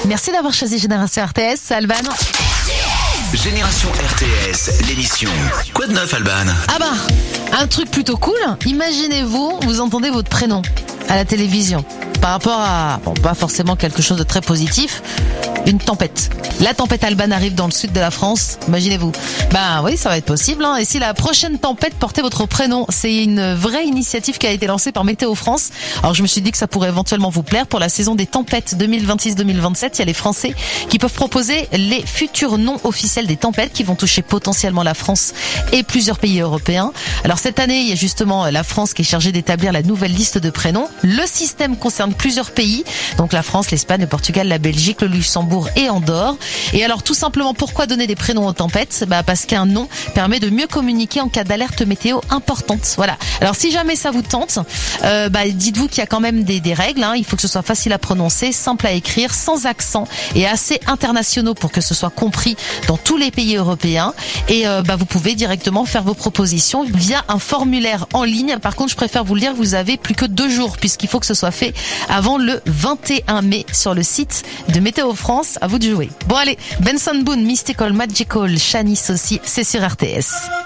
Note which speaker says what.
Speaker 1: Merci d'avoir choisi Génération RTS, Alban.
Speaker 2: Génération RTS, l'émission. Quoi de neuf, Alban?
Speaker 1: Ah bah, un truc plutôt cool. Imaginez-vous, vous entendez votre prénom à la télévision. Par rapport à, bon, pas forcément quelque chose de très positif, une tempête. La tempête Alban arrive dans le sud de la France, imaginez-vous. Ben oui, ça va être possible. Et si la prochaine tempête portait votre prénom, c'est une vraie initiative qui a été lancée par Météo France. Alors je me suis dit que ça pourrait éventuellement vous plaire. Pour la saison des tempêtes 2026-2027, il y a les Français qui peuvent proposer les futurs noms officiels des tempêtes qui vont toucher potentiellement la France et plusieurs pays européens. Alors cette année, il y a justement la France qui est chargée d'établir la nouvelle liste de prénoms. Le système concerne plusieurs pays, donc la France, l'Espagne, le Portugal, la Belgique, le Luxembourg et Andorre. Et alors tout simplement, pourquoi donner des prénoms aux tempêtes? Parce qu'un nom permet de mieux communiquer en cas d'alerte météo importante. Voilà. Alors si jamais ça vous tente, dites-vous qu'il y a quand même des règles. Il faut que ce soit facile à prononcer, simple à écrire, sans accent et assez internationaux pour que ce soit compris dans tous les pays européens. Et vous pouvez directement faire vos propositions via un formulaire en ligne. Par contre, je préfère vous le dire, vous avez plus que 2 jours puisqu'il faut que ce soit fait avant le 21 mai sur le site de Météo France. À vous de jouer. Bon allez, Benson Boone, Mystical, Magical, Shanice aussi, c'est sur RTS.